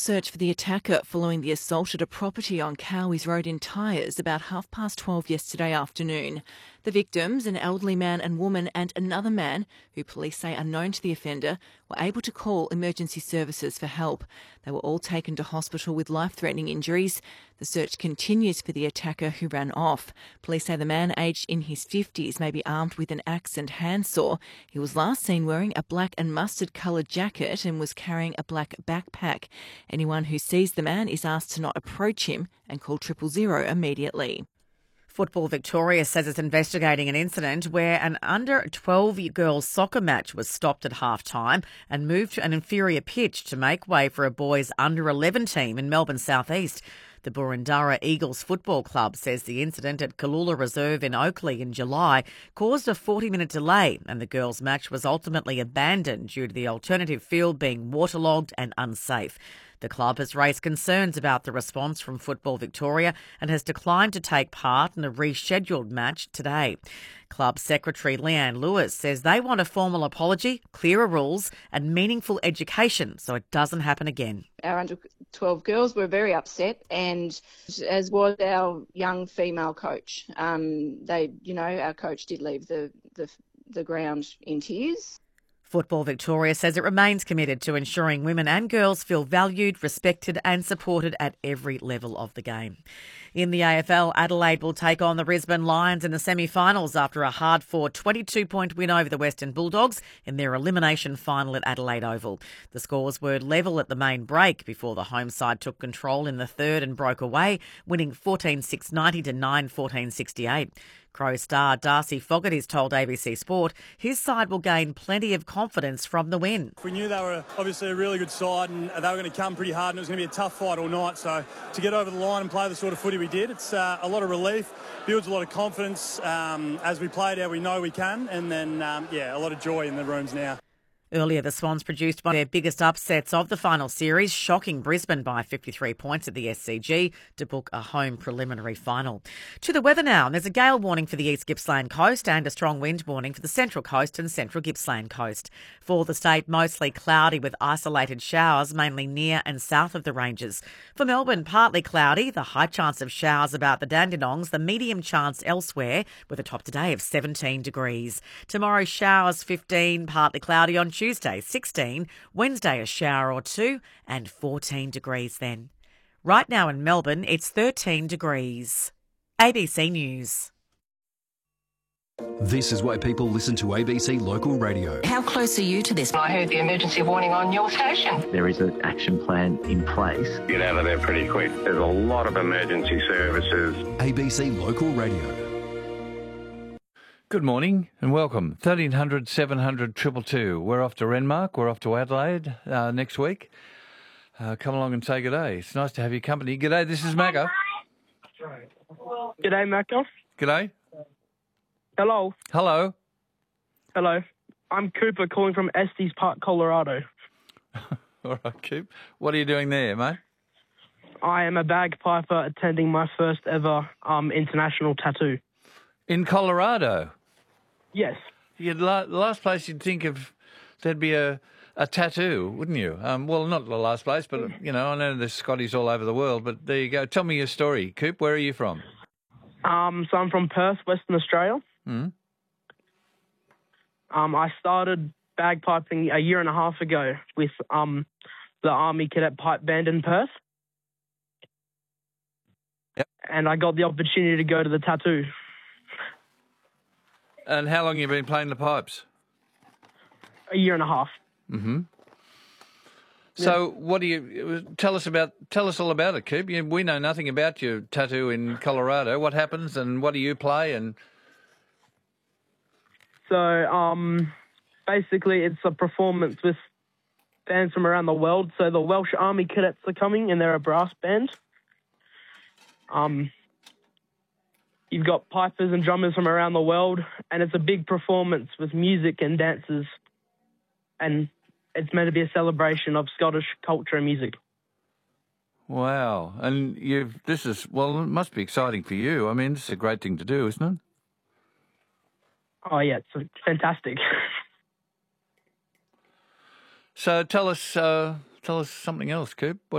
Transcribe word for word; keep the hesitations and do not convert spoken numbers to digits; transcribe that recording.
search for the attacker following the assault at a property on Cowies Road in Tyres about half past twelve yesterday afternoon. The victims, an elderly man and woman and another man, who police say are known to the offender, were able to call emergency services for help. They were all taken to hospital with life-threatening injuries. The search continues for the attacker who ran off. Police say the man, aged in his fifties, may be armed with an axe and handsaw. He was last seen wearing a black and mustard-coloured jacket and was carrying a black backpack. Anyone who sees the man is asked to not approach him and call triple zero immediately. Football Victoria says it's investigating an incident where an under twelve girls soccer match was stopped at half-time and moved to an inferior pitch to make way for a boys under eleven team in Melbourne South East. The Burundara Eagles Football Club says the incident at Kalula Reserve in Oakley in July caused a forty-minute delay, and the girls' match was ultimately abandoned due to the alternative field being waterlogged and unsafe. The club has raised concerns about the response from Football Victoria and has declined to take part in a rescheduled match today. Club Secretary Leanne Lewis says they want a formal apology, clearer rules and meaningful education so it doesn't happen again. Our under twelve girls were very upset, and as was our young female coach. Um, they, you know, our coach did leave the, the, the ground in tears. Football Victoria says it remains committed to ensuring women and girls feel valued, respected and supported at every level of the game. In the A F L, Adelaide will take on the Brisbane Lions in the semi-finals after a hard-fought twenty-two point win over the Western Bulldogs in their elimination final at Adelaide Oval. The scores were level at the main break before the home side took control in the third and broke away, winning fourteen six ninety to nine fourteen sixty-eight. Crow star Darcy Fogarty's told A B C Sport his side will gain plenty of confidence from the win. We knew they were obviously a really good side and they were going to come pretty hard and it was going to be a tough fight all night. So to get over the line and play the sort of footy we did, it's uh, a lot of relief, builds a lot of confidence. Um, as we played out, we know we can, and then, um, yeah, a lot of joy in the rooms now. Earlier, the Swans produced one of their biggest upsets of the final series, shocking Brisbane by fifty-three points at the S C G to book a home preliminary final. To the weather now. There's a gale warning for the East Gippsland coast and a strong wind warning for the Central Coast and Central Gippsland coast. For the state, mostly cloudy with isolated showers, mainly near and south of the ranges. For Melbourne, partly cloudy, the high chance of showers about the Dandenongs, the medium chance elsewhere, with a top today of seventeen degrees. Tomorrow, showers fifteen, partly cloudy on Tuesday, sixteen, Wednesday a shower or two, and fourteen degrees then. Right now in Melbourne, it's thirteen degrees. A B C News. This is why people listen to A B C Local Radio. How close are you to this? I heard the emergency warning on your station. There is an action plan in place. Get out of there pretty quick. There's a lot of emergency services. A B C Local Radio. Good morning and welcome. thirteen hundred, seven hundred, two two two. We're off to Renmark. We're off to Adelaide uh, next week. Uh, come along and say good day. It's nice to have your company. G'day, this is Macca. G'day, Macca. G'day. Hello. Hello. Hello. I'm Cooper calling from Estes Park, Colorado. All right, Coop. What are you doing there, mate? I am a bagpiper attending my first ever um, international tattoo. In Colorado? Yes. You'd la- the last place you'd think of there'd be a, a tattoo, wouldn't you? Um, well, not the last place, but, you know, I know there's Scotties all over the world, but there you go. Tell me your story. Coop, where are you from? Um, so I'm from Perth, Western Australia. Mm. Um, I started bagpiping a year and a half ago with um, the Army Cadet Pipe Band in Perth. Yep. And I got the opportunity to go to the tattoo. And how long have you been playing the pipes? A year and a half. Mm-hmm. So, yeah. What do you tell us about? Tell us all about it, Coop. You, we know nothing about your tattoo in Colorado. What happens, and what do you play? And so, um, basically, it's a performance with bands from around the world. So, the Welsh Army Cadets are coming, and they're a brass band. Um. You've got pipers and drummers from around the world, and it's a big performance with music and dances. And it's meant to be a celebration of Scottish culture and music. Wow. And you've this is, well, it must be exciting for you. I mean, this is a great thing to do, isn't it? Oh, yeah, it's fantastic. So tell us, uh, tell us something else, Coop. What